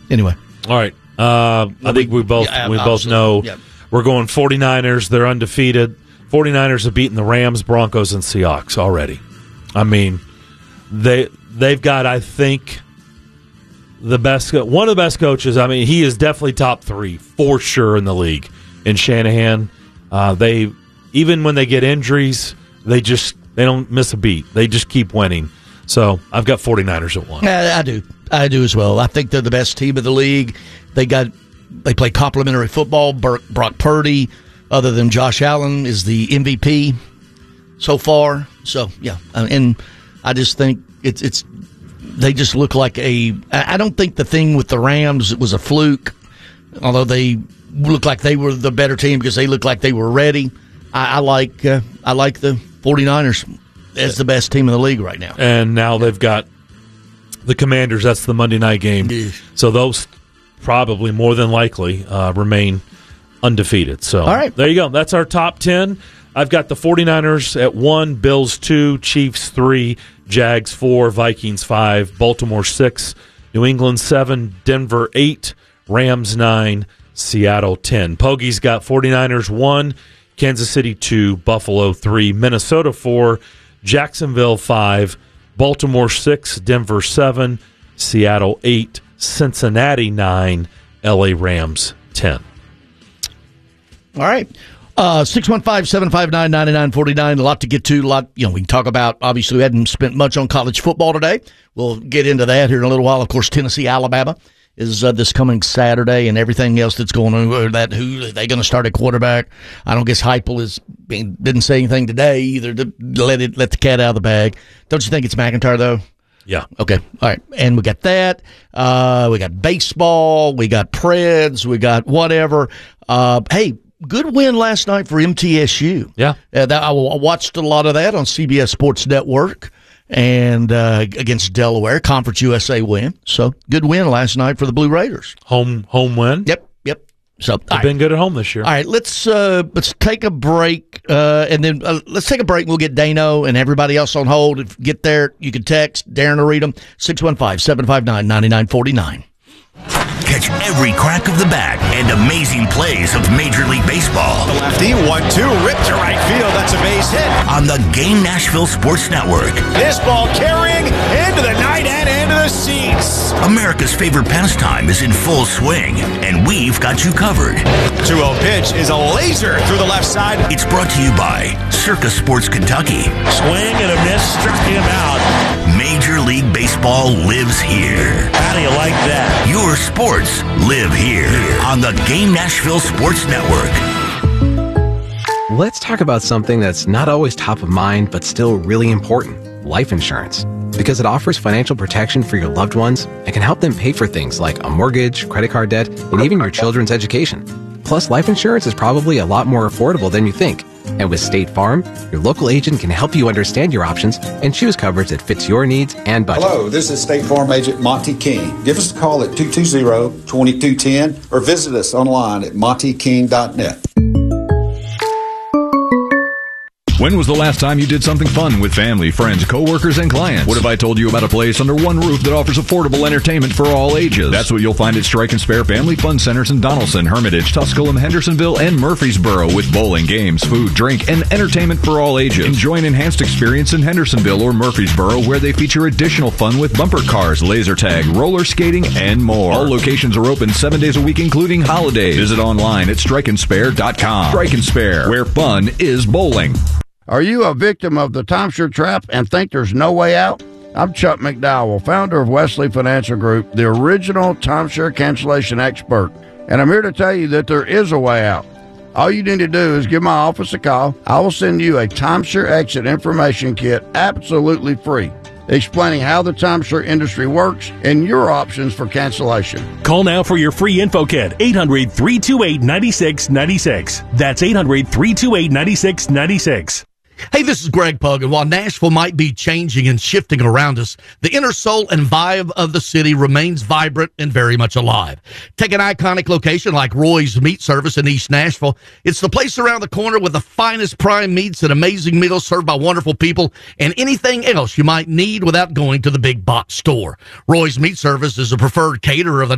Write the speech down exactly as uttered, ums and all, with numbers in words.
anyway. All right. Uh, I think we both yeah, we both know yeah. we're going 49ers. They're undefeated. 49ers have beaten the Rams, Broncos, and Seahawks already. I mean, they they've got, I think, the best one of the best coaches. I mean, he is definitely top three for sure in the league. In Shanahan, uh, they even when they get injuries, they just they don't miss a beat. They just keep winning. So I've got 49ers at one. Yeah, I do. I do as well. I think they're the best team of the league. They got they play complementary football. Brock, Brock Purdy, other than Josh Allen, is the M V P so far. So yeah, and I just think it's it's they just look like a. I don't think the thing with the Rams was a fluke, although they look like they were the better team because they looked like they were ready. I, I like uh, I like the 49ers as the best team in the league right now. And now they've got the Commanders. That's the Monday night game. Yeah. So those probably more than likely uh, remain undefeated. So all right. There you go. That's our top ten. I've got the 49ers at one, Bills two, Chiefs three, Jags four, Vikings five, Baltimore six, New England seven, Denver eight, Rams nine, Seattle ten. Pogie's got 49ers one, Kansas City two, Buffalo three, Minnesota four, Jacksonville five, Baltimore six, Denver seven, Seattle eight, Cincinnati nine, L A Rams ten. All right. Uh, six one five, seven five nine, nine nine four nine. A lot to get to. A lot, you know, we can talk about. Obviously, we hadn't spent much on college football today. We'll get into that here in a little while. Of course, Tennessee, Alabama is uh, this coming Saturday, and everything else that's going on. Uh, that who are they going to start at quarterback? I don't guess Heupel is didn't say anything today either to let it let the cat out of the bag. Don't you think it's McIntyre though? Yeah. Okay. All right. And we got that. Uh, we got baseball. We got Preds. We got whatever. Uh, hey. Good win last night for M T S U. Yeah. Uh, that, I watched a lot of that on C B S Sports Network and uh, against Delaware, Conference U S A win. So good win last night for the Blue Raiders. Home home win. Yep, yep. So they've right. been good at home this year. All right, let's uh, let's take a break, uh, and then uh, let's take a break. We'll get Dano and everybody else on hold. If you get there, you can text. Darren will read them. six one five, seven five nine, nine nine four nine. Catch every crack of the bat and amazing plays of Major League Baseball. The lefty, one two, ripped to right field. That's a base hit. On the Game Nashville Sports Network. This ball carrying into the night and into the seats. America's favorite pastime is in full swing, and we've got you covered. two oh pitch is a laser through the left side. It's brought to you by Circus Sports Kentucky. Swing and a miss, struck him out. Major League Baseball lives here. How do you like that? Your sports live here on the Game Nashville Sports Network. Let's talk about something that's not always top of mind, but still really important: life insurance. Because it offers financial protection for your loved ones and can help them pay for things like a mortgage, credit card debt, and even your children's education. Plus, life insurance is probably a lot more affordable than you think. And with State Farm, your local agent can help you understand your options and choose coverage that fits your needs and budget. Hello, this is State Farm Agent Monty King. Give us a call at two two zero, two two one zero or visit us online at monty king dot net. When was the last time you did something fun with family, friends, coworkers, and clients? What if I told you about a place under one roof that offers affordable entertainment for all ages? That's what you'll find at Strike and Spare Family Fun Centers in Donaldson, Hermitage, Tusculum, Hendersonville, and Murfreesboro, with bowling, games, food, drink, and entertainment for all ages. Enjoy an enhanced experience in Hendersonville or Murfreesboro, where they feature additional fun with bumper cars, laser tag, roller skating, and more. All locations are open seven days a week, including holidays. Visit online at strike and spare dot com. Strike and Spare, where fun is bowling. Are you a victim of the timeshare trap and think there's no way out? I'm Chuck McDowell, founder of Wesley Financial Group, the original timeshare cancellation expert, and I'm here to tell you that there is a way out. All you need to do is give my office a call. I will send you a timeshare exit information kit absolutely free, explaining how the timeshare industry works and your options for cancellation. Call now for your free info kit, eight hundred, three two eight, nine six nine six. That's eight hundred, three two eight, nine six nine six. Hey, this is Greg Pug, and while Nashville might be changing and shifting around us, the inner soul and vibe of the city remains vibrant and very much alive. Take an iconic location like Roy's Meat Service in East Nashville. It's the place around the corner with the finest prime meats and amazing meals served by wonderful people and anything else you might need without going to the big box store. Roy's Meat Service is a preferred caterer of the